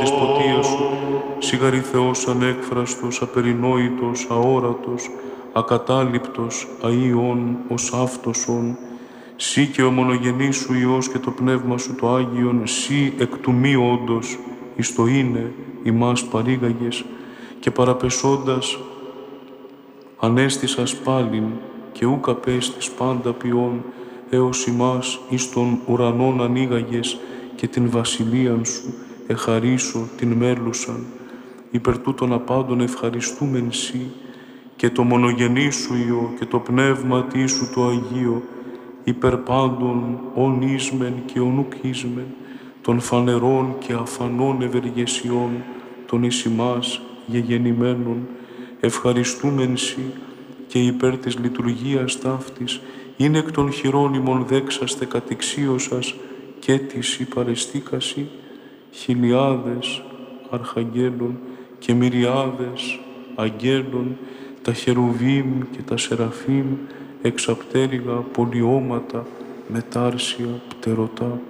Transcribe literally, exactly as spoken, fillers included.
δεσποτεία σου, σιγαρή Θεός ανέκφραστος, απερινόητος, αόρατος, ακατάληπτος, αΐων, ως αυτοσον, σύ και ο μονογενής σου Υιός και το Πνεύμα σου το Άγιον, σύ εκ του μη όντος, εις το είναι ημάς παρήγαγες, και παραπεσόντας ανέστησας πάλιν, και ούκ απέστης πάντα ποιόν, έως ημάς εις των ουρανών ανοίγαγες, και την βασιλείαν σου εχαρίσω την μέλουσαν, υπερ τούτων απάντων ευχαριστούμεν σοι, και το μονογενή σου Υιό και το πνεύματί σου το Αγίο, υπερ πάντων ον ίσμεν και ον ουκ ίσμεν, των φανερών και αφανών ευεργεσιών, των εις ημάς γεγεννημένων, ευχαριστούμεν σοι, και υπέρ της λειτουργίας ταύτης, είναι εκ των χειρών ημών δέξαστε κατηξίωσας, και της υπαρεστήκασι, χιλιάδες αρχαγγέλων και μυριάδες αγγέλων, τα χερουβίμ και τα σεραφείμ, εξαπτέρυγα πολιώματα, μετάρσια πτερωτά.